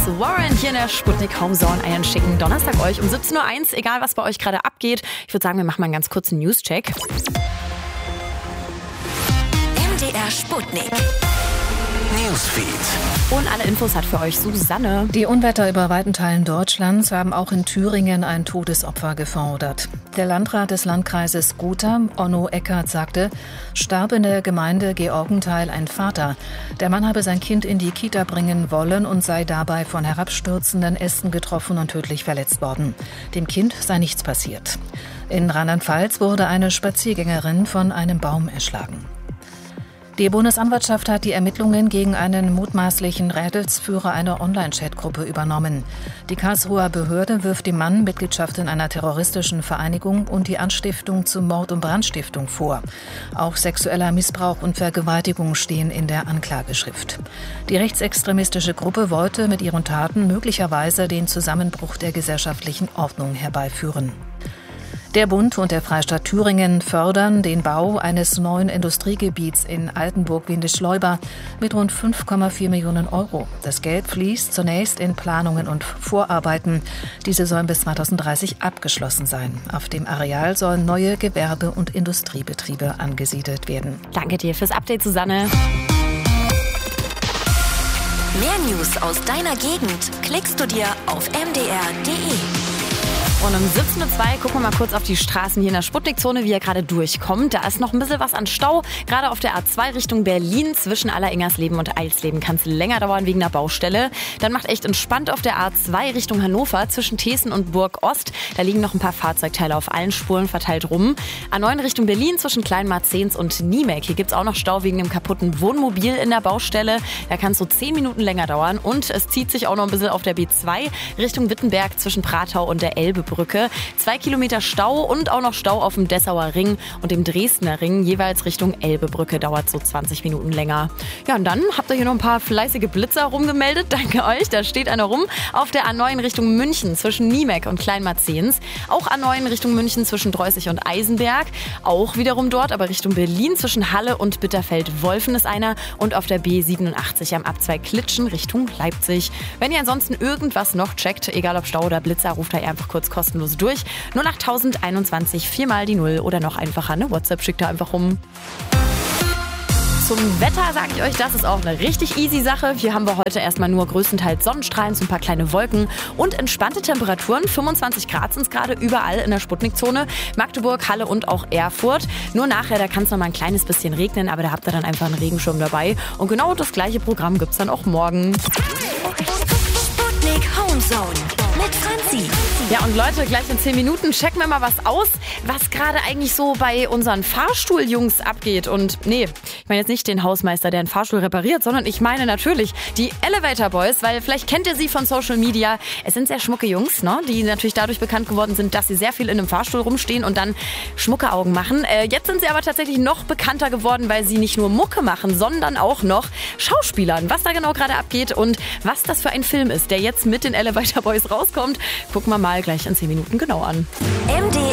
Warren hier in der Sputnik Homezone. Einen schicken Donnerstag euch um 17:01 Uhr. Egal, was bei euch gerade abgeht. Ich würde sagen, wir machen mal einen ganz kurzen News-Check. MDR Sputnik. Newsfeed. Und alle Infos hat für euch Susanne. Die Unwetter über weiten Teilen Deutschlands haben auch in Thüringen ein Todesopfer gefordert. Der Landrat des Landkreises Gotha, Onno Eckert, sagte, starb in der Gemeinde Georgenthal ein Vater. Der Mann habe sein Kind in die Kita bringen wollen und sei dabei von herabstürzenden Ästen getroffen und tödlich verletzt worden. Dem Kind sei nichts passiert. In Rheinland-Pfalz wurde eine Spaziergängerin von einem Baum erschlagen. Die Bundesanwaltschaft hat die Ermittlungen gegen einen mutmaßlichen Rädelsführer einer Online-Chat-Gruppe übernommen. Die Karlsruher Behörde wirft dem Mann Mitgliedschaft in einer terroristischen Vereinigung und die Anstiftung zu Mord und Brandstiftung vor. Auch sexueller Missbrauch und Vergewaltigung stehen in der Anklageschrift. Die rechtsextremistische Gruppe wollte mit ihren Taten möglicherweise den Zusammenbruch der gesellschaftlichen Ordnung herbeiführen. Der Bund und der Freistaat Thüringen fördern den Bau eines neuen Industriegebiets in Altenburg-Windischleuba mit rund 5,4 Millionen Euro. Das Geld fließt zunächst in Planungen und Vorarbeiten. Diese sollen bis 2030 abgeschlossen sein. Auf dem Areal sollen neue Gewerbe- und Industriebetriebe angesiedelt werden. Danke dir fürs Update, Susanne. Mehr News aus deiner Gegend klickst du dir auf mdr.de. Und um 17:02 Uhr gucken wir mal kurz auf die Straßen hier in der Sputnik-Zone, wie ihr gerade durchkommt. Da ist noch ein bisschen was an Stau. Gerade auf der A2 Richtung Berlin zwischen Alleringers-Leben und Eilsleben kann es länger dauern wegen der Baustelle. Dann macht echt entspannt auf der A2 Richtung Hannover zwischen Thesen und Burg-Ost. Da liegen noch ein paar Fahrzeugteile auf allen Spuren verteilt rum. A9 Richtung Berlin zwischen Kleinmarzens und Niemek. Hier gibt es auch noch Stau wegen dem kaputten Wohnmobil in der Baustelle. Da kann es so 10 Minuten länger dauern. Und es zieht sich auch noch ein bisschen auf der B2 Richtung Wittenberg zwischen Pratau und der Elbebrücke. 2 Kilometer Stau und auch noch Stau auf dem Dessauer Ring und dem Dresdner Ring. Jeweils Richtung Elbebrücke dauert so 20 Minuten länger. Ja, und dann habt ihr hier noch ein paar fleißige Blitzer rumgemeldet. Danke euch. Da steht einer rum. Auf der A9 Richtung München zwischen Niemek und Kleinmarzens. Auch A9 Richtung München zwischen Dreußig und Eisenberg. Auch wiederum dort, aber Richtung Berlin zwischen Halle und Bitterfeld-Wolfen ist einer. Und auf der B87 am Ab2 Klitschen Richtung Leipzig. Wenn ihr ansonsten irgendwas noch checkt, egal ob Stau oder Blitzer, ruft ihr einfach kurz kostenlos durch. 08021 4 mal die 0 oder noch einfacher eine WhatsApp schickt da einfach rum. Zum Wetter sage ich euch, das ist auch eine richtig easy Sache. Hier haben wir heute erstmal nur größtenteils Sonnenstrahlen, so ein paar kleine Wolken und entspannte Temperaturen. 25 Grad sind es gerade überall in der Sputnik-Zone. Magdeburg, Halle und auch Erfurt. Nur nachher, da kann es noch mal ein kleines bisschen regnen, aber da habt ihr dann einfach einen Regenschirm dabei. Und genau das gleiche Programm gibt es dann auch morgen. Sputnik Homezone mit Franzi. Ja, und Leute, gleich in 10 Minuten checken wir mal was aus, was gerade eigentlich so bei unseren Fahrstuhljungs abgeht. Und nee, ich meine jetzt nicht den Hausmeister, der einen Fahrstuhl repariert, sondern ich meine natürlich die Elevator Boys, weil vielleicht kennt ihr sie von Social Media. Es sind sehr schmucke Jungs, ne, die natürlich dadurch bekannt geworden sind, dass sie sehr viel in einem Fahrstuhl rumstehen und dann schmucke Augen machen. Jetzt sind sie aber tatsächlich noch bekannter geworden, weil sie nicht nur Mucke machen, sondern auch noch Schauspielern. Was da genau gerade abgeht und was das für ein Film ist, der jetzt mit den Elevator Boys rauskommt, gucken wir mal gleich in 10 Minuten genau an.